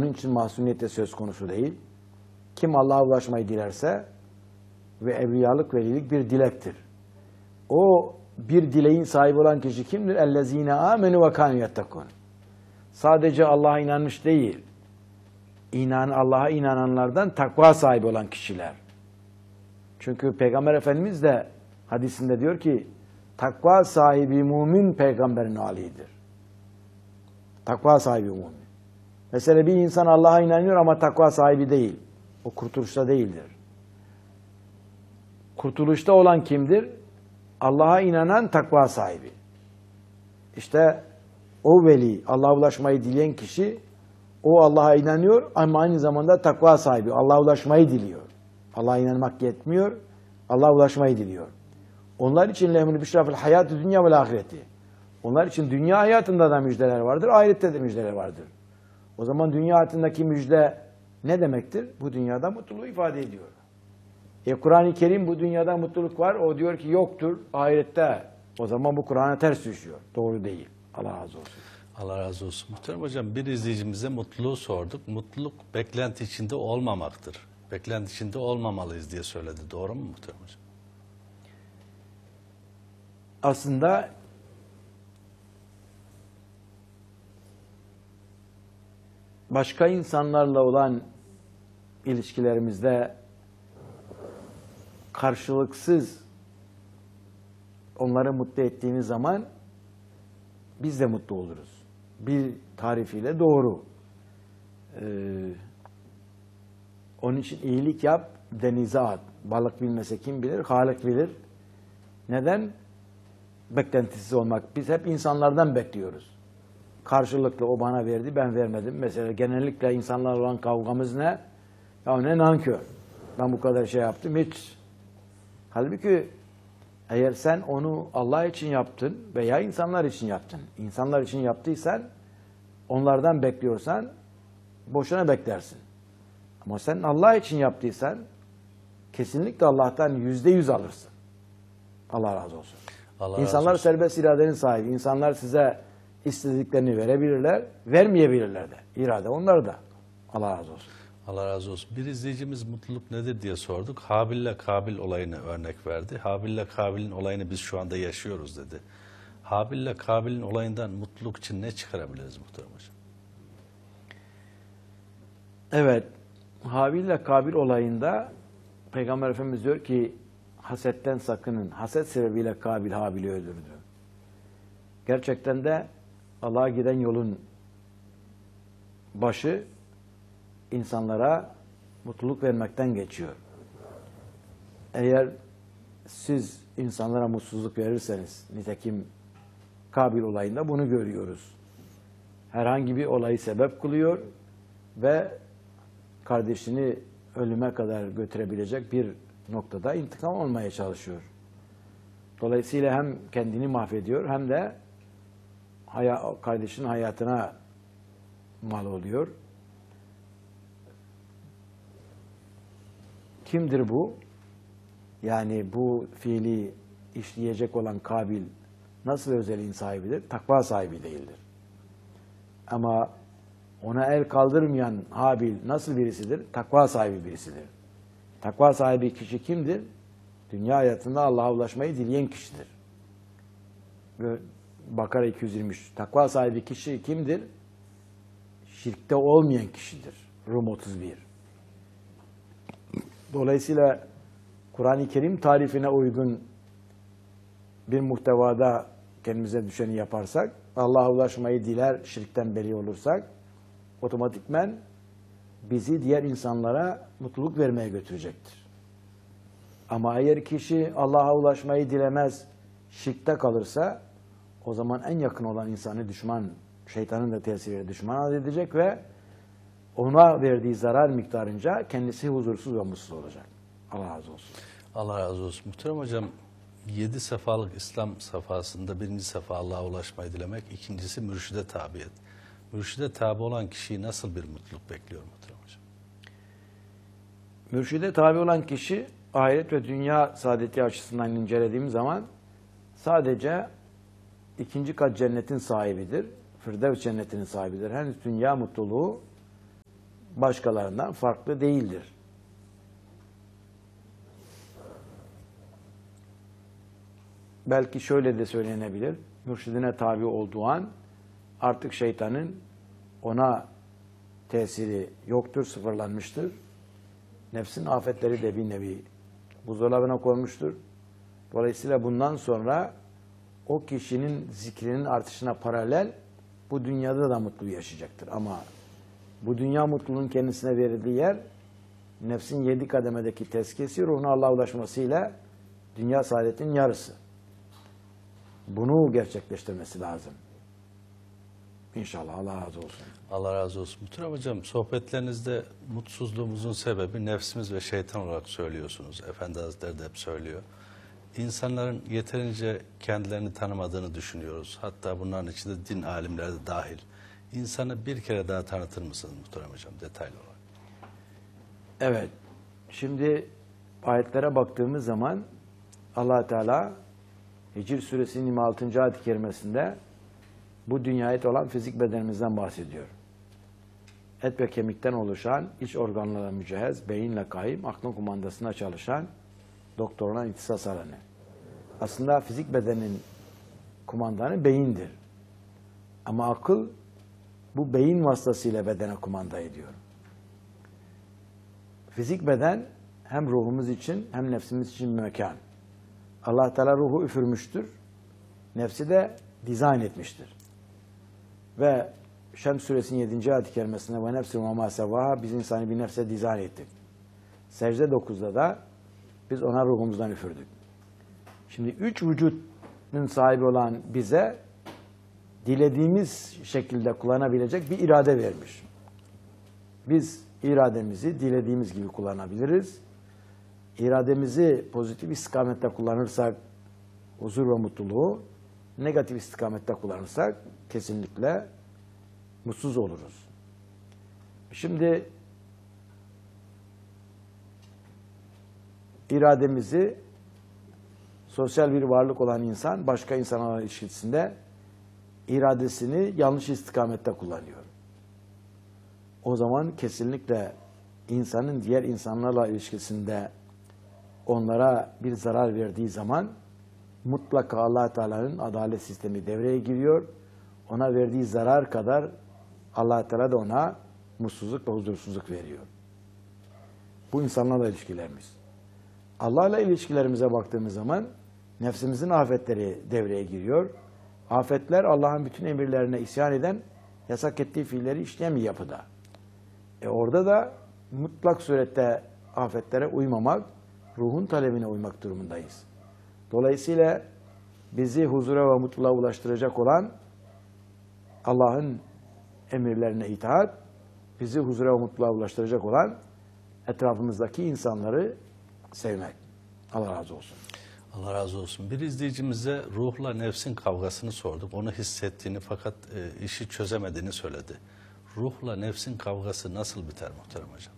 onun için mahzuniyet de söz konusu değil. Kim Allah'a ulaşmayı dilerse ve evliyalık, velilik bir dilektir. O bir dileğin sahibi olan kişi kimdir? اَلَّذ۪ينَ آمَنُوا وَكَانُوا يَتَّقُونَ. Sadece Allah'a inanmış değil, Allah'a inananlardan takva sahibi olan kişiler. Çünkü Peygamber Efendimiz de hadisinde diyor ki, takva sahibi mümin peygamberin halidir. Takva sahibi mümin. Mesela bir insan Allah'a inanıyor ama takva sahibi değil. O kurtuluşta değildir. Kurtuluşta olan kimdir? Allah'a inanan takva sahibi. İşte o veli, Allah'a ulaşmayı dileyen kişi, o Allah'a inanıyor ama aynı zamanda takva sahibi. Allah'a ulaşmayı diliyor. Allah'a inanmak yetmiyor, Allah'a ulaşmayı diliyor. Onlar için lehmül büşra fil hayatı dünya vel ahireti. Onlar için dünya hayatında da müjdeler vardır, ahirette de müjdeler vardır. O zaman dünya hayatındaki müjde ne demektir? Bu dünyada mutluluğu ifade ediyor. Kur'an-ı Kerim bu dünyada mutluluk var, o diyor ki yoktur ahirette. O zaman bu Kur'an'a ters düşüyor. Doğru değil. Allah razı olsun. Allah razı olsun. Muhterem hocam, bir izleyicimize mutluluğu sorduk. Mutluluk beklenti içinde olmamaktır. Beklenti içinde olmamalıyız diye söyledi. Doğru mu muhterem hocam? Aslında başka insanlarla olan ilişkilerimizde karşılıksız onları mutlu ettiğimiz zaman biz de mutlu oluruz. Bir tarifiyle doğru. Onun için iyilik yap, denize at. Balık bilmese kim bilir, Halik bilir. Neden? Beklentisiz olmak. Biz hep insanlardan bekliyoruz. Karşılıklı o bana verdi, ben vermedim. Mesela genellikle insanlarla olan kavgamız ne? Ya ne nankör. Ben bu kadar şey yaptım, hiç. Halbuki eğer sen onu Allah için yaptın veya insanlar için yaptın, insanlar için yaptıysan, onlardan bekliyorsan, boşuna beklersin. Ama sen Allah için yaptıysan, kesinlikle Allah'tan %100 alırsın. Allah razı olsun. İnsanlar serbest iradenin sahibi. İnsanlar size istediklerini verebilirler, vermeyebilirler de. İrade onlar da. Allah razı olsun. Allah razı olsun. Bir izleyicimiz mutluluk nedir diye sorduk. Habil'le Kabil olayını örnek verdi. Habil'le Kabil'in olayını biz şu anda yaşıyoruz dedi. Habil'le Kabil'in olayından mutluluk için ne çıkarabiliriz muhterem hocam? Evet. Habil'le Kabil olayında Peygamber Efendimiz diyor ki hasetten sakının. Haset sebebiyle Kabil Habil'i öldürdü. Gerçekten de Allah'a giden yolun başı insanlara mutluluk vermekten geçiyor. Eğer siz insanlara mutsuzluk verirseniz, nitekim Kabil olayında bunu görüyoruz. Herhangi bir olayı sebep kılıyor ve kardeşini ölüme kadar götürebilecek bir noktada intikam almaya çalışıyor. Dolayısıyla hem kendini mahvediyor hem de kardeşinin hayatına mal oluyor. Kimdir bu? Yani bu fiili işleyecek olan Kabil nasıl özelliğin sahibidir? Takva sahibi değildir. Ama ona el kaldırmayan Habil nasıl birisidir? Takva sahibi birisidir. Takva sahibi kişi kimdir? Dünya hayatında Allah'a ulaşmayı dileyen kişidir. Bakara 223. Takva sahibi kişi kimdir? Şirkte olmayan kişidir. Rum 31. Dolayısıyla Kur'an-ı Kerim tarifine uygun bir muhtevada kendimize düşeni yaparsak, Allah'a ulaşmayı diler, şirkten beri olursak, otomatikmen bizi diğer insanlara mutluluk vermeye götürecektir. Ama eğer kişi Allah'a ulaşmayı dilemez, şirkte kalırsa, o zaman en yakın olan insanı düşman, şeytanın da tesiriyle düşman edecek ve ona verdiği zarar miktarınca kendisi huzursuz ve mutsuz olacak. Allah razı olsun. Allah razı olsun. Muhterem hocam, 7 sefalık İslam safhasında birinci sefa Allah'a ulaşmayı dilemek, ikincisi mürşide tabiyet. Mürşide tabi olan kişiyi nasıl bir mutluluk bekliyor muhterem hocam? Mürşide tabi olan kişi ahiret ve dünya saadeti açısından incelediğim zaman sadece ikinci kat cennetin sahibidir. Firdevs cennetinin sahibidir. Henüz dünya mutluluğu başkalarından farklı değildir. Belki şöyle de söylenebilir. Mürşidine tabi olduğu an artık şeytanın ona tesiri yoktur, sıfırlanmıştır. Nefsin afetleri de bir nevi buzdolabına konmuştur. Dolayısıyla bundan sonra o kişinin zikrinin artışına paralel bu dünyada da mutlu yaşayacaktır. Ama bu dünya mutluluğun kendisine verildiği yer nefsin 7 kademedeki tezkiyesi, ruhuna Allah'a ulaşmasıyla dünya saadetinin yarısı. Bunu gerçekleştirmesi lazım. İnşallah Allah razı olsun. Allah razı olsun. Muhterem hocam, sohbetlerinizde mutsuzluğumuzun sebebi nefsimiz ve şeytan olarak söylüyorsunuz. Efendi Hazretleri de hep söylüyor. İnsanların yeterince kendilerini tanımadığını düşünüyoruz. Hatta bunların içinde din alimleri de dahil. İnsanı bir kere daha tanıtır mısınız Muhterem hocam detaylı olarak? Evet. Şimdi ayetlere baktığımız zaman Allah Teala Hicr Suresinin 26. ayet-i kerimesinde bu dünyaya ait olan fizik bedenimizden bahsediyor. Et ve kemikten oluşan, iç organlarla mücehhez, beyinle kaim, aklın kumandasına çalışan, doktoruna ihtisas alanı. Aslında fizik bedenin kumandanı beyindir. Ama akıl bu beyin vasıtasıyla bedene kumanda ediyor. Fizik beden hem ruhumuz için hem nefsimiz için bir mekan. Allah Teala ruhu üfürmüştür. Nefsi de dizayn etmiştir. Ve Şems Suresinin 7. ayet-i kerimesinde ve nefsin ve mâ sevvâhâ, biz insanı bir nefse dizayn ettik. Secde 9'da da biz ona ruhumuzdan üfürdük. Şimdi 3 vücudun sahibi olan bize dilediğimiz şekilde kullanabilecek bir irade vermiş. Biz irademizi dilediğimiz gibi kullanabiliriz. İrademizi pozitif istikamette kullanırsak huzur ve mutluluğu, negatif istikamette kullanırsak kesinlikle mutsuz oluruz. Şimdi irademizi sosyal bir varlık olan insan başka insanlarla ilişkisinde iradesini yanlış istikamette kullanıyor. O zaman kesinlikle insanın diğer insanlarla ilişkisinde onlara bir zarar verdiği zaman mutlaka Allah Teala'nın adalet sistemi devreye giriyor. Ona verdiği zarar kadar Allah Teala da ona mutsuzluk ve huzursuzluk veriyor. Bu insanlarla ilişkilerimiz. Allah'la ilişkilerimize baktığımız zaman nefsimizin afetleri devreye giriyor. Afetler Allah'ın bütün emirlerine isyan eden, yasak ettiği fiilleri işleyen bir yapıda. Orada da mutlak surette afetlere uymamak, ruhun talebine uymak durumundayız. Dolayısıyla bizi huzura ve mutluluğa ulaştıracak olan Allah'ın emirlerine itaat, bizi huzura ve mutluluğa ulaştıracak olan etrafımızdaki insanları sevmek. Allah razı olsun. Allah razı olsun. Bir izleyicimize ruhla nefsin kavgasını sorduk. Onu hissettiğini fakat işi çözemediğini söyledi. Ruhla nefsin kavgası nasıl biter Muhterem hocam?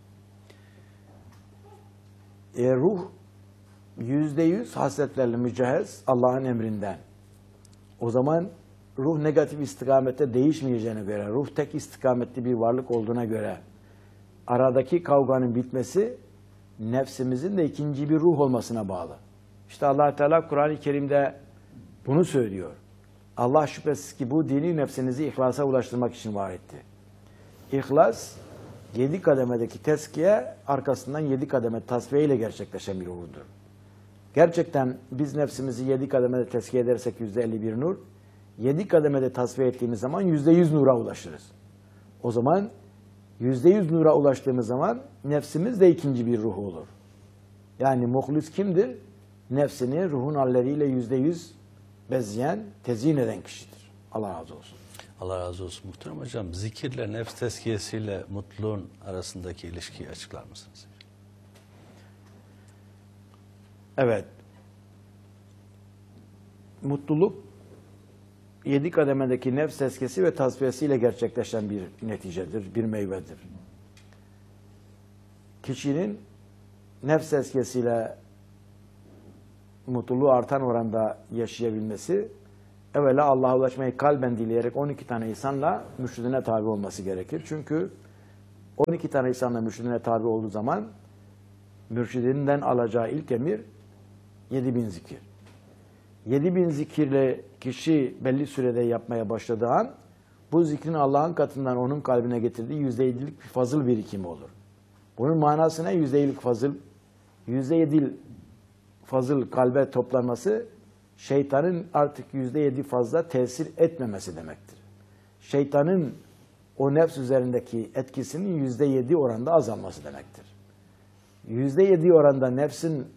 Ruh %100 hasletlerle mücehhez Allah'ın emrinden. O zaman ruh negatif istikamette değişmeyeceğine göre, ruh tek istikametli bir varlık olduğuna göre aradaki kavganın bitmesi nefsimizin de ikinci bir ruh olmasına bağlı. İşte Allah Teala Kur'an-ı Kerim'de bunu söylüyor. Allah şüphesiz ki bu dini nefsinizi ihlasa ulaştırmak için var etti. İhlas 7 kademedeki tezkiye arkasından 7 kademe tasfiye ile gerçekleşen bir uğurdur. Gerçekten biz nefsimizi 7 kademede tezkiye edersek %51 nur, 7 kademede tasfiye ettiğimiz zaman %100 nura ulaşırız. O zaman %100 nura ulaştığımız zaman nefsimiz de ikinci bir ruh olur. Yani muhlis kimdir? Nefsini ruhun halleriyle %100 bezleyen, tezyin eden kişidir. Allah razı olsun. Allah razı olsun. Muhterem hocam, zikirle, nefs tezkiyesiyle mutluluğun arasındaki ilişkiyi açıklar mısınız? Evet. Mutluluk 7 kademedeki nefs tezkiyesi ve tasfiyesiyle gerçekleşen bir neticedir, bir meyvedir. Kişinin nefs tezkiyesiyle mutluluğu artan oranda yaşayabilmesi, evvela Allah'a ulaşmayı kalben dileyerek 12 tane insanla mürşidine tabi olması gerekir. Çünkü 12 tane ihsanla mürşidine tabi olduğu zaman mürşidinden alacağı ilk emir 7000 zikir. 7000 zikirle kişi belli sürede yapmaya başladığı an bu zikrin Allah'ın katından onun kalbine getirdiği %7'lik bir fazıl birikimi olur. Bunun manası ne? %7'lik fazıl. %7 fazıl kalbe toplanması şeytanın artık %7 fazla tesir etmemesi demektir. Şeytanın o nefs üzerindeki etkisinin %7 oranda azalması demektir. %7 oranda nefsin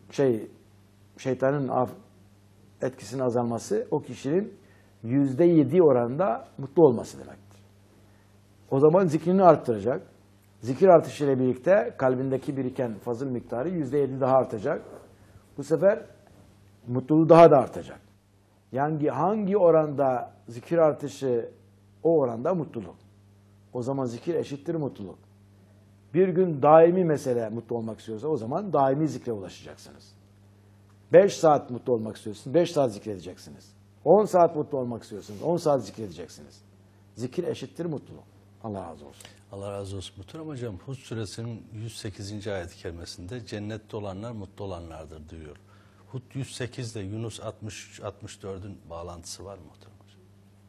şeytanın etkisinin azalması o kişinin %7 oranda mutlu olması demektir. O zaman zikrini arttıracak. Zikir artışıyla birlikte kalbindeki biriken fazıl miktarı %7 daha artacak. Bu sefer mutluluğu daha da artacak. Yani hangi oranda zikir artışı o oranda mutluluk. O zaman zikir eşittir mutluluk. Bir gün daimi mesele mutlu olmak istiyorsa o zaman daimi zikre ulaşacaksınız. 5 saat mutlu olmak istiyorsunuz, 5 saat zikredeceksiniz. 10 saat mutlu olmak istiyorsunuz, 10 saat zikredeceksiniz. Zikir eşittir mutluluk. Allah razı olsun. Allah razı olsun. Muhterem hocam, Hud suresinin 108. ayet-i kerimesinde cennette olanlar mutlu olanlardır diyor. Hud 108 ile Yunus 63-64'ün bağlantısı var mı muhterem hocam?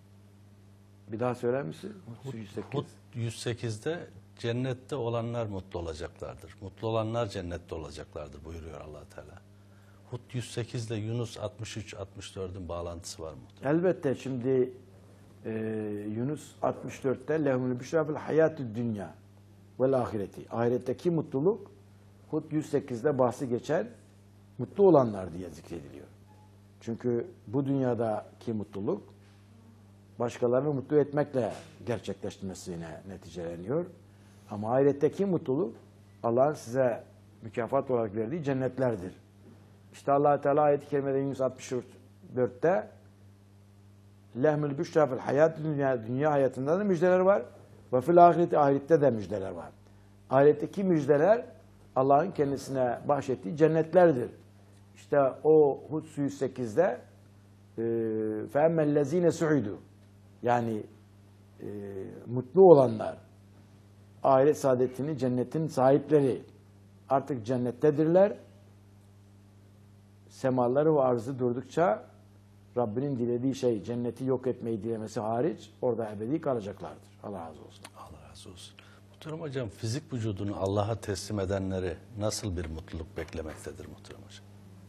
Bir daha söyler misin? Hud 108. Hud 108'de cennette olanlar mutlu olacaklardır. Mutlu olanlar cennette olacaklardır buyuruyor Allah Teala. Hud 108 ile Yunus 63-64'ün bağlantısı var mı? Elbette şimdi Yunus 64'te lehumul büşra fil hayatü dünya vel ahireti. Ahiretteki mutluluk Hud 108'de bahsi geçen mutlu olanlar diye zikrediliyor. Çünkü bu dünyadaki mutluluk başkalarını mutlu etmekle gerçekleştirmesine neticeleniyor. Ama ahiretteki mutluluk Allah'ın size mükafat olarak verdiği cennetlerdir. İşte Allah Teala ayet-i kerimede Yunus 64'te lehmül büşra fil hayat dünya hayatında da müjdeler var ve fil ahireti ahirette de müjdeler var. Ahiretteki müjdeler Allah'ın kendisine bahşettiği cennetlerdir. İşte o Hud 108'de فَاَمَّا su'udu yani mutlu olanlar ahiret saadetini cennetin sahipleri artık cennettedirler. Semaları ve arzı durdukça Rabbinin dilediği şey cenneti yok etmeyi dilemesi hariç orada ebedi kalacaklardır. Allah razı olsun. Allah razı olsun. Muhterem hocam, fizik vücudunu Allah'a teslim edenleri nasıl bir mutluluk beklemektedir muhterem hocam?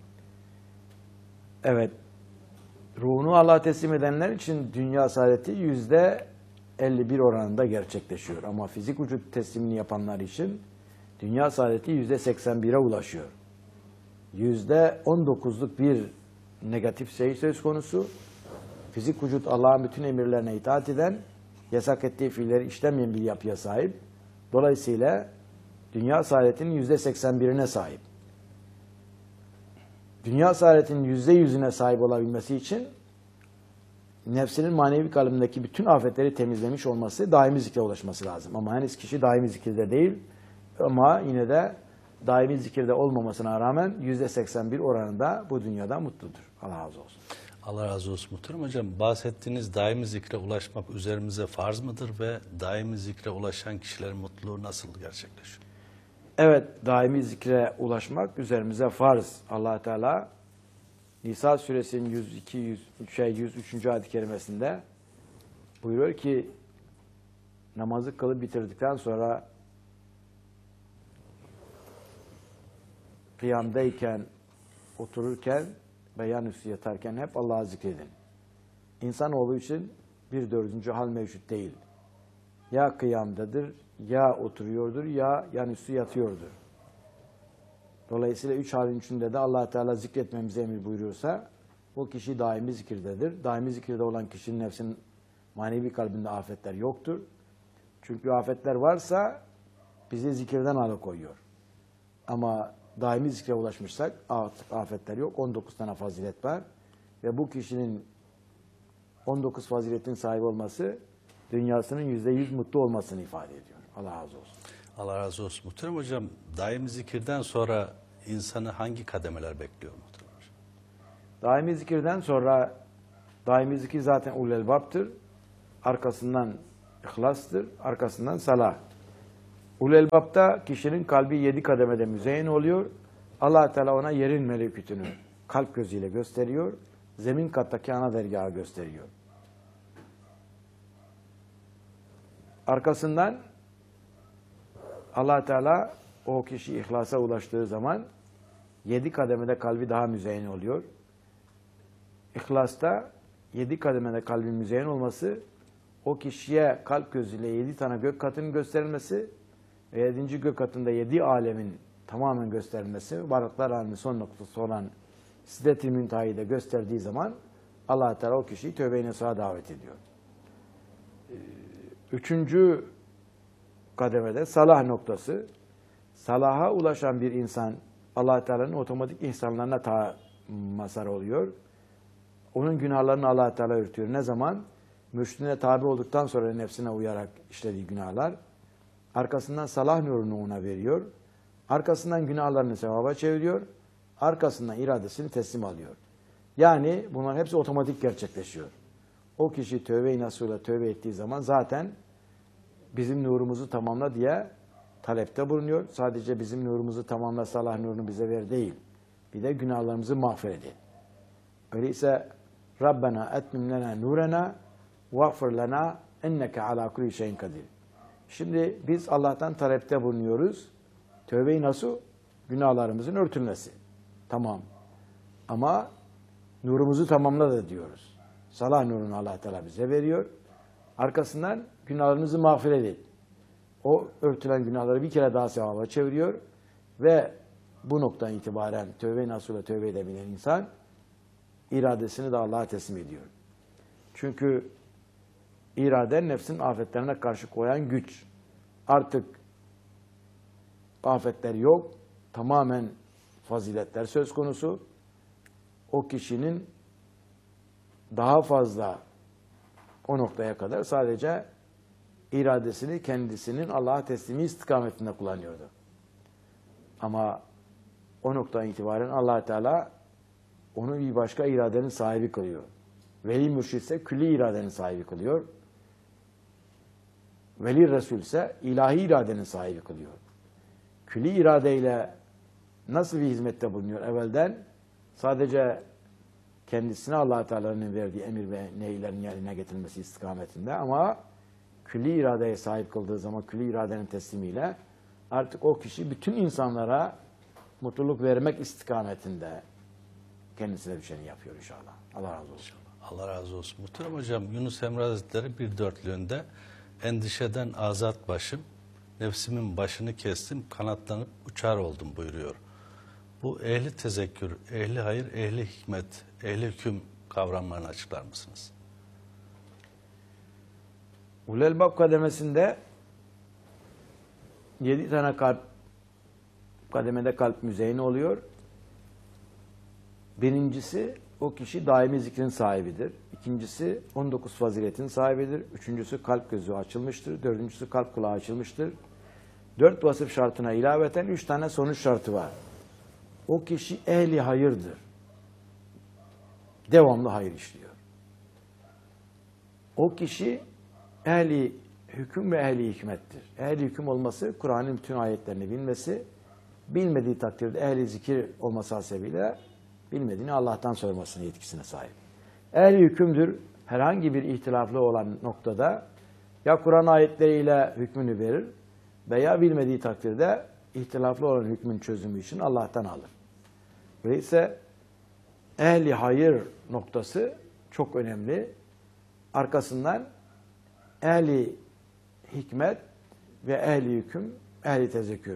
Evet. Ruhunu Allah'a teslim edenler için dünya saadeti %51 oranında gerçekleşiyor. Ama fizik vücut teslimini yapanlar için dünya saadeti %81'e ulaşıyor. %19'luk bir negatif şey söz konusu. Fizik vücut Allah'ın bütün emirlerine itaat eden, yasak ettiği fiilleri işlemeyen bir yapıya sahip. Dolayısıyla dünya saadetinin %81'ine sahip. Dünya saadetinin %100'üne sahip olabilmesi için nefsinin manevi kalbindeki bütün afetleri temizlemiş olması, daimi zikre ulaşması lazım. Ama henüz kişi daimi zikirde değil ama yine de daimi zikirde olmamasına rağmen %81 oranında bu dünyada mutludur. Allah razı olsun. Allah razı olsun muhterem hocam. Bahsettiğiniz daimi zikre ulaşmak üzerimize farz mıdır ve daimi zikre ulaşan kişilerin mutluluğu nasıl gerçekleşiyor? Evet, daimi zikre ulaşmak üzerimize farz. Allah Teala Nisa suresinin 103. ayet-i kerimesinde buyuruyor ki namazı kılıp bitirdikten sonra kıyamdayken, otururken ve yanüstü yatarken hep Allah'ı zikredin. İnsanoğlu için bir dördüncü hal mevcut değil. Ya kıyamdadır, ya oturuyordur, ya yanüstü yatıyordur. Dolayısıyla üç halin içinde de Allah Teala zikretmemize emir buyuruyorsa o kişi daimi zikirdedir. Daimi zikirde olan kişinin nefsinin manevi kalbinde afetler yoktur. Çünkü afetler varsa bizi zikirden alıkoyuyor. Ama daimi zikre ulaşmışsak artık afetler yok. 19 tane fazilet var. Ve bu kişinin 19 faziletin sahibi olması dünyasının %100 mutlu olmasını ifade ediyor. Allah razı olsun. Allah razı olsun. Muhterem hocam, daimi zikirden sonra insanı hangi kademeler bekliyor muhterem hocam? Daimi zikirden sonra daimi zikir zaten ulul elbaptır. Arkasından ihlastır. Arkasından salah. Ulul Elbap'ta kişinin kalbi 7 kademede müzeyyen oluyor. Allah Teala ona yerin melekutunu kalp gözüyle gösteriyor. Zemin kattaki ana dergahı gösteriyor. Arkasından Allah Teala o kişi ihlasa ulaştığı zaman 7 kademede kalbi daha müzeyyen oluyor. İhlasta 7 kademede kalbin müzeyyen olması, o kişiye kalp gözüyle 7 tane gök katının gösterilmesi ve 7. gök katında 7 alemin tamamen gösterilmesi, varlıklar aleminin son noktası olan Sidret-i Münteha'yı da gösterdiği zaman Allah Teala o kişiyi tövbe-i nasuha davet ediyor. 3. kademede salah noktası. Salaha ulaşan bir insan Allah Teala'nın otomatik ihsanlarına mazhar oluyor. Onun günahlarını Allah Teala örtüyor. Ne zaman? Mürşidine tabi olduktan sonra nefsine uyarak işlediği günahlar. Arkasından salah nurunu ona veriyor. Arkasından günahlarını sevaba çeviriyor. Arkasından iradesini teslim alıyor. Yani bunlar hepsi otomatik gerçekleşiyor. O kişi tövbe-i nasuhla tövbe ettiği zaman zaten bizim nurumuzu tamamla diye talepte bulunuyor. Sadece bizim nurumuzu tamamla, salah nurunu bize ver değil. Bir de günahlarımızı mağfiret et. Öyleyse Rabbena etmim lena nurena vagfir lena enneke ala kulli şeyin kadir. Şimdi biz Allah'tan talepte bulunuyoruz. Tövbe-i nasuh günahlarımızın örtülmesi. Tamam. Ama nurumuzu tamamla da diyoruz. Salah nurunu Allah Teala bize veriyor. Arkasından günahlarımızı mağfiret et. O örtülen günahları bir kere daha sevaba çeviriyor ve bu noktadan itibaren tövbe-i nasuhla tövbe edebilen insan iradesini de Allah'a teslim ediyor. Çünkü irade nefsin afetlerine karşı koyan güç. Artık afetler yok. Tamamen faziletler söz konusu. O kişinin daha fazla o noktaya kadar sadece iradesini kendisinin Allah'a teslimi istikametinde kullanıyordu. Ama o noktadan itibaren Allah Teala onu bir başka iradenin sahibi kılıyor. Veli mürşid ise külli iradenin sahibi kılıyor. Veli Resul ise ilahi iradenin sahibi kılıyor. Külli iradeyle nasıl bir hizmette bulunuyor evvelden? Sadece kendisine Allah Teala'nın verdiği emir ve nehirlerin yerine getirilmesi istikametinde, ama külli iradeye sahip kıldığı zaman külli iradenin teslimiyle artık o kişi bütün insanlara mutluluk vermek istikametinde kendisine düşeni yapıyor inşallah. Allah razı olsun. Allah razı olsun. Muhterem hocam, Yunus Emre Hazretleri bir dörtlüğünde endişeden azat başım, nefsimin başını kestim, kanatlanıp uçar oldum buyuruyor. Bu ehli tezekkür, ehli hayır, ehli hikmet, ehli hüküm kavramlarını açıklar mısınız? Ulul Elbap kademesinde 7 tane kademede kalp müzeyyen oluyor. Birincisi o kişi daimi zikrin sahibidir. İkincisi 19 faziletin sahibidir. Üçüncüsü kalp gözü açılmıştır. Dördüncüsü kalp kulağı açılmıştır. 4 vasıf şartına ilaveten 3 tane sonuç şartı var. O kişi ehli hayırdır. Devamlı hayır işliyor. O kişi ehli hüküm ve ehli hikmettir. Ehli hüküm olması Kur'an'ın bütün ayetlerini bilmesi, bilmediği takdirde ehli zikir olması hasebiyle bilmediğini Allah'tan sormasının yetkisine sahip. Ehli hükümdür. Herhangi bir ihtilaflı olan noktada ya Kur'an ayetleriyle hükmünü verir veya bilmediği takdirde ihtilaflı olan hükmün çözümü için Allah'tan alır. Öyleyse ehli hayır noktası çok önemli. Arkasından ehli hikmet ve ehli hüküm, ehli tezekkür.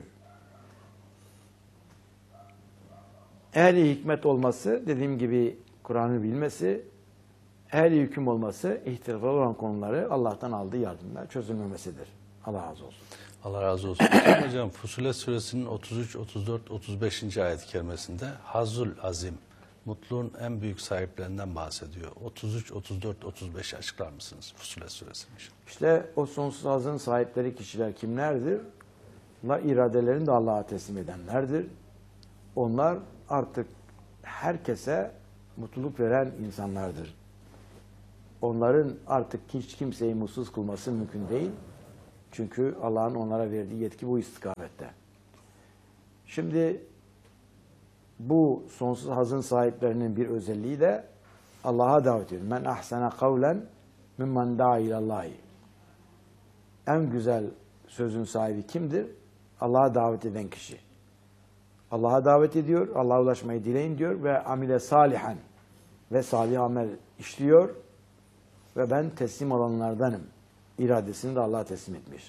Ehli hikmet olması, dediğim gibi Kur'an'ı bilmesi, ehli hüküm olması, ihtilaflı olan konuları Allah'tan aldığı yardımla çözülmemesidir. Allah razı olsun. Allah razı olsun. Hocam, Fussilet Suresinin 33, 34, 35. ayet-i kerimesinde Hazzul Azim, mutluluğun en büyük sahiplerinden bahsediyor. 33, 34, 35 açıklar mısınız Fussilet Suresinin? İşte o sonsuz hazın sahipleri kişiler kimlerdir? Onlar iradelerini de Allah'a teslim edenlerdir. Onlar artık herkese mutluluk veren insanlardır. Onların artık hiç kimseyi mutsuz kılması mümkün değil. Çünkü Allah'ın onlara verdiği yetki bu istikamette. Şimdi bu sonsuz hazın sahiplerinin bir özelliği de Allah'a davet ediyor. Men ahsana kavlen mimmen da'a ilallahi. En güzel sözün sahibi kimdir? Allah'a davet eden kişi. Allah'a davet ediyor, Allah'a ulaşmayı dileyin diyor ve amile salihan ve salih amel işliyor ve ben teslim olanlardanım. İradesini de Allah'a teslim etmiş.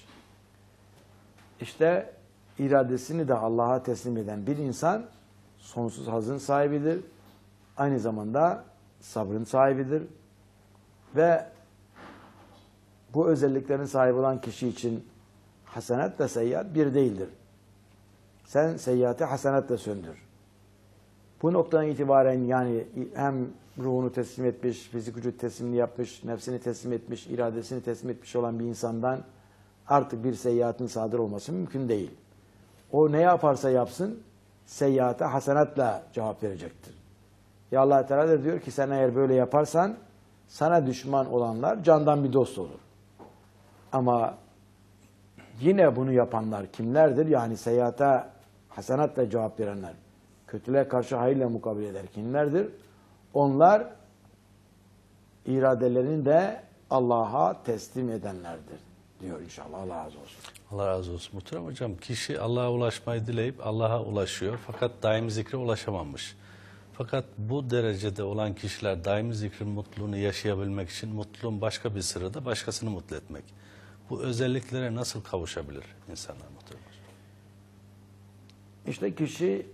İşte iradesini de Allah'a teslim eden bir insan sonsuz hazın sahibidir. Aynı zamanda sabrın sahibidir. Ve bu özelliklerin sahibi olan kişi için hasenat ve seyyiat bir değildir. Sen seyyiatı hasenatla söndür. Bu noktadan itibaren yani hem ruhunu teslim etmiş, fizik vücut teslimini yapmış, nefsini teslim etmiş, iradesini teslim etmiş olan bir insandan artık bir seyyiatın sadır olması mümkün değil. O ne yaparsa yapsın, seyyiata hasenatla cevap verecektir. Ya Allah Teala da diyor ki sen eğer böyle yaparsan sana düşman olanlar candan bir dost olur. Ama yine bunu yapanlar kimlerdir? Yani seyyiata hasenatla cevap verenler, kötülüğe karşı hayırla mukabele eder kimlerdir? Onlar iradelerini de Allah'a teslim edenlerdir diyor inşallah. Allah razı olsun. Allah razı olsun. Muhterem hocam, kişi Allah'a ulaşmayı dileyip Allah'a ulaşıyor fakat daimi zikre ulaşamamış. Fakat bu derecede olan kişiler daimi zikrin mutluluğunu yaşayabilmek için mutluluğun başka bir sırrı da başkasını mutlu etmek. Bu özelliklere nasıl kavuşabilir insanlar muhterem hocam? İşte kişi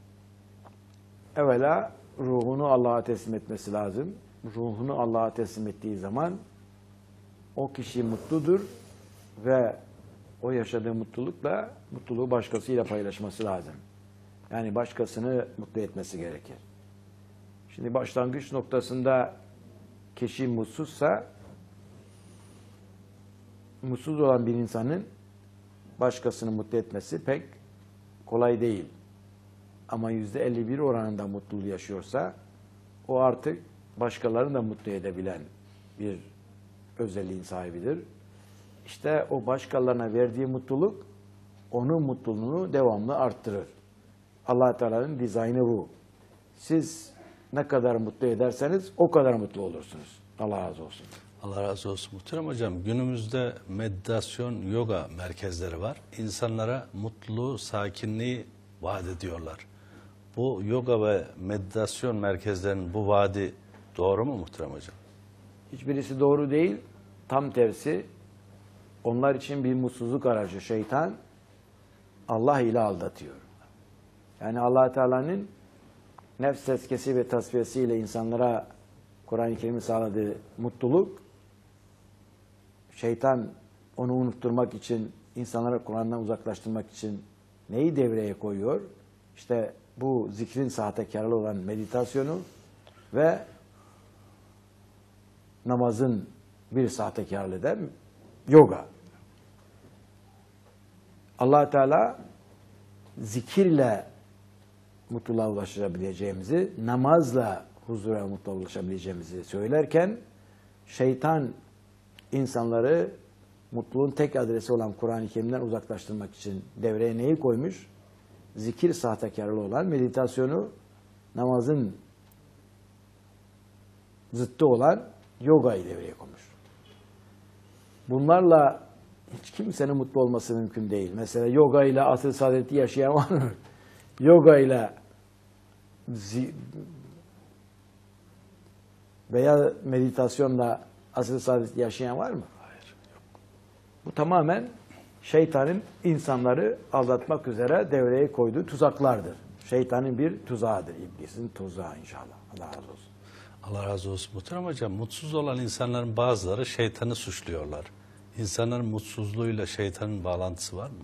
evvela ruhunu Allah'a teslim etmesi lazım. Ruhunu Allah'a teslim ettiği zaman o kişi mutludur ve o yaşadığı mutlulukla mutluluğu başkasıyla paylaşması lazım. Yani başkasını mutlu etmesi gerekir. Şimdi başlangıç noktasında kişi mutsuzsa mutsuz olan bir insanın başkasını mutlu etmesi pek kolay değil. Ama %51 oranında mutluluğu yaşıyorsa o artık başkalarını da mutlu edebilen bir özelliğin sahibidir. İşte o başkalarına verdiği mutluluk onun mutluluğunu devamlı arttırır. Allah Teala'nın dizaynı bu. Siz ne kadar mutlu ederseniz o kadar mutlu olursunuz. Allah razı olsun. Allah razı olsun muhterem hocam. Günümüzde meditasyon, yoga merkezleri var. İnsanlara mutluluğu, sakinliği vaat ediyorlar. Bu yoga ve meditasyon merkezlerinin bu vaadi doğru mu muhterem hocam? Hiçbirisi doğru değil. Tam tersi. Onlar için bir mutsuzluk aracı şeytan Allah ile aldatıyor. Yani Allah Teala'nın nefs tezkiyesi ve tasfiyesiyle insanlara Kur'an-ı Kerim'in sağladığı mutluluk, şeytan onu unutturmak için, insanları Kur'an'dan uzaklaştırmak için neyi devreye koyuyor? İşte bu zikrin sahtekarlığı olan meditasyonu ve namazın bir sahtekarlığı da yoga. Allah Teala zikirle mutluluğa ulaşabileceğimizi, namazla huzura, mutluluğa ulaşabileceğimizi söylerken şeytan insanları mutluluğun tek adresi olan Kur'an-ı Kerim'den uzaklaştırmak için devreye neyi koymuş? Zikir sahtekarlığı olan meditasyonu, namazın zıttı olan yogayı devreye koymuş. Bunlarla hiç kimsenin mutlu olması mümkün değil. Mesela yoga ile asıl saadeti yaşayan var mı? Yoga ile veya meditasyonla asıl saadeti yaşayan var mı? Hayır, yok. Bu tamamen şeytanın insanları aldatmak üzere devreye koyduğu tuzaklardır. Şeytanın bir tuzağıdır. İblisin tuzağı inşallah. Allah razı olsun. Allah razı olsun muhterem hocam. Mutsuz olan insanların bazıları şeytanı suçluyorlar. İnsanların mutsuzluğuyla şeytanın bağlantısı var mı?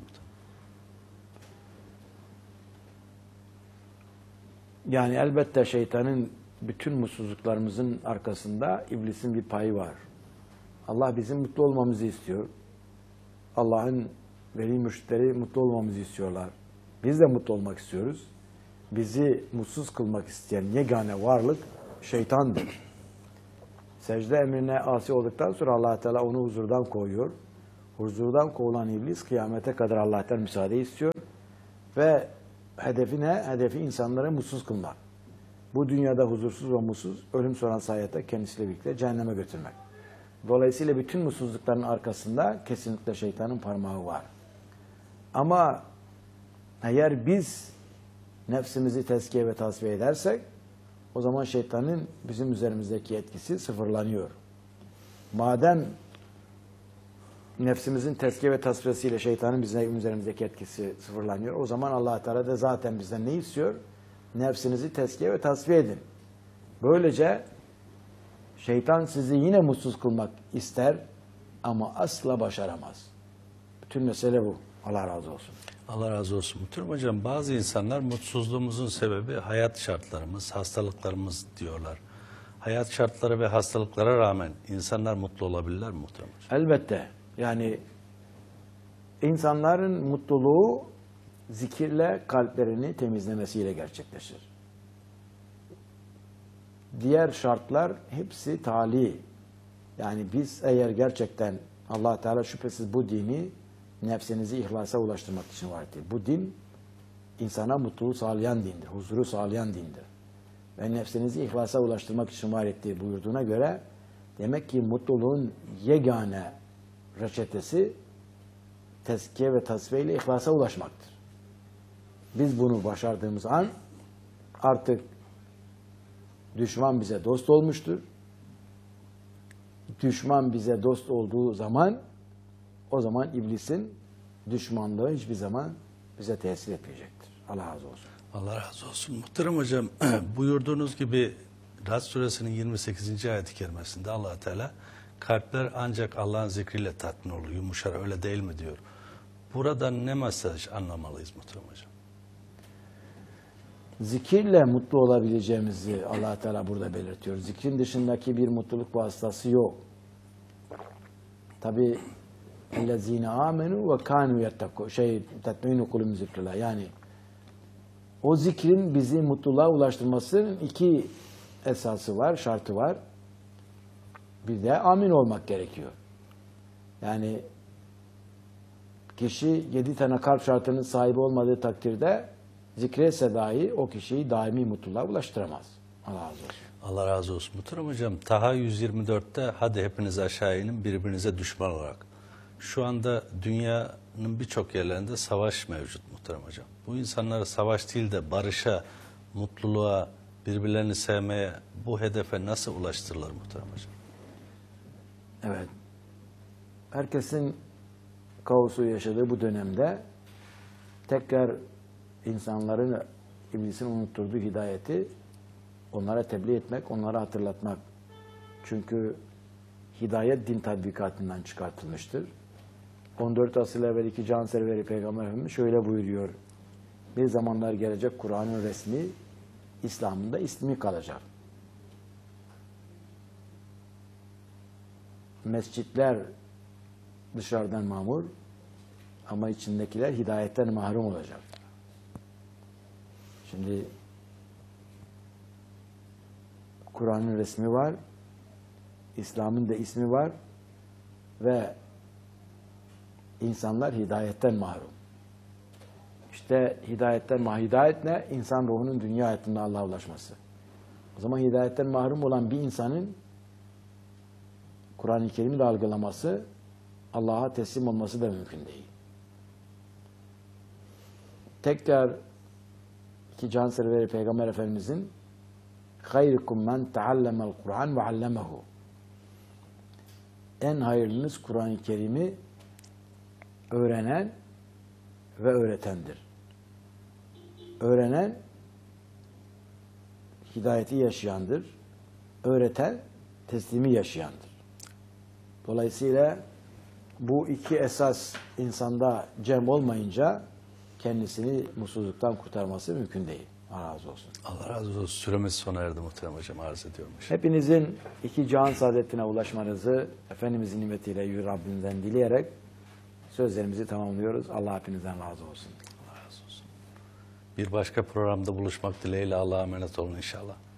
Yani elbette şeytanın bütün mutsuzluklarımızın arkasında iblisin bir payı var. Allah bizim mutlu olmamızı istiyor. Allah'ın veli mürşitleri mutlu olmamızı istiyorlar. Biz de mutlu olmak istiyoruz. Bizi mutsuz kılmak isteyen yegane varlık şeytandır. Secde emrine asi olduktan sonra Allah Teala onu huzurdan koyuyor. Huzurdan kovulan iblis kıyamete kadar Allah'tan müsaade istiyor ve hedefi ne? Hedefi insanları mutsuz kılmak. Bu dünyada huzursuz ve mutsuz, ölüm sonrası hayata kendisiyle birlikte cehenneme götürmek. Dolayısıyla bütün mutsuzlukların arkasında kesinlikle şeytanın parmağı var. Ama eğer biz nefsimizi tezkiye ve tasfiye edersek, o zaman şeytanın bizim üzerimizdeki etkisi sıfırlanıyor. Madem nefsimizin tezkiye ve tasfiyesiyle şeytanın bizim üzerimizdeki etkisi sıfırlanıyor, o zaman Allah Teala da zaten bizden ne istiyor? Nefsinizi tezkiye ve tasfiye edin. Böylece şeytan sizi yine mutsuz kılmak ister ama asla başaramaz. Bütün mesele bu. Allah razı olsun. Allah razı olsun. Muhterem hocam, bazı insanlar mutsuzluğumuzun sebebi hayat şartlarımız, hastalıklarımız diyorlar. Hayat şartları ve hastalıklara rağmen insanlar mutlu olabilirler mi muhterem hocam? Elbette. Yani insanların mutluluğu zikirle kalplerini temizlemesiyle gerçekleşir. Diğer şartlar hepsi tali. Yani biz eğer gerçekten Allah Teala şüphesiz bu dini nefsinizi ihlasa ulaştırmak için var etti. Bu din insana mutluluğu sağlayan dindir, huzuru sağlayan dindir. Ve nefsinizi ihlasa ulaştırmak için var ettiği buyurduğuna göre demek ki mutluluğun yegane reçetesi tezkiye ve tasfiye ile ihlasa ulaşmaktır. Biz bunu başardığımız an artık düşman bize dost olmuştur. Düşman bize dost olduğu zaman o zaman iblisin düşmanlığı hiçbir zaman bize tesir etmeyecektir. Allah razı olsun. Allah razı olsun. Muhterem hocam, buyurduğunuz gibi Rad suresinin 28. ayet-i kerimesinde Allah Teala kalpler ancak Allah'ın zikriyle tatmin olur, yumuşar, öyle değil mi diyor. Buradan ne mesaj anlamalıyız muhterem hocam? Zikirle mutlu olabileceğimizi Allah Teala burada belirtiyor. Zikrin dışındaki bir mutluluk vasıtası yok. Tabi اَلَّذ۪ينَ آمَنُوا وَكَانُوا يَتَّقُوا تَتْمَيْنُ قُلُمْ zikrillah. Yani o zikrin bizi mutluluğa ulaştırmasının iki esası var, şartı var. Bir de amin olmak gerekiyor. Yani kişi 7 tane kalp şartının sahibi olmadığı takdirde zikretse dahi o kişiyi daimi mutluluğa ulaştıramaz. Allah razı olsun. Allah razı olsun. Muhterem hocam, Taha 124'te hadi hepiniz aşağı inin birbirinize düşman olarak. Şu anda dünyanın birçok yerlerinde savaş mevcut muhterem hocam. Bu insanları savaş değil de barışa, mutluluğa, birbirlerini sevmeye, bu hedefe nasıl ulaştırılır muhterem hocam? Evet. Herkesin kaosu yaşadığı bu dönemde tekrar insanların iblisin unutturduğu hidayeti onlara tebliğ etmek, onlara hatırlatmak. Çünkü hidayet din tatbikatından çıkartılmıştır. 14 asır evvel iki can serveri Peygamber Efendimiz şöyle buyuruyor. Bir zamanlar gelecek Kur'an'ın resmi İslam'ın da ismi kalacak. Mescitler dışarıdan mamur ama içindekiler hidayetten mahrum olacak. Şimdi Kur'an'ın resmi var, İslam'ın da ismi var ve insanlar hidayetten mahrum. İşte hidayet ne? İnsan ruhunun dünya hayatında Allah'a ulaşması. O zaman hidayetten mahrum olan bir insanın Kur'an-ı Kerim'i de algılaması, Allah'a teslim olması da mümkün değil. Tekrar iki can serveri Peygamber Efendimizin hayrukum men teallemel Kur'an ve allemehu. En hayırlınız Kur'an-ı Kerim'i öğrenen ve öğretendir. Öğrenen hidayeti yaşayandır. Öğreten teslimi yaşayandır. Dolayısıyla bu iki esas insanda cem olmayınca kendisini mutsuzluktan kurtarması mümkün değil. Allah razı olsun. Allah razı olsun. Süremiz sona erdi muhterem hocam, arz ediyormuş. Hepinizin iki cihan saadetine ulaşmanızı Efendimizin nimetiyle Yüce Rabbimizden dileyerek sözlerimizi tamamlıyoruz. Allah hepinizden razı olsun. Allah razı olsun. Bir başka programda buluşmak dileğiyle Allah'a emanet olun inşallah.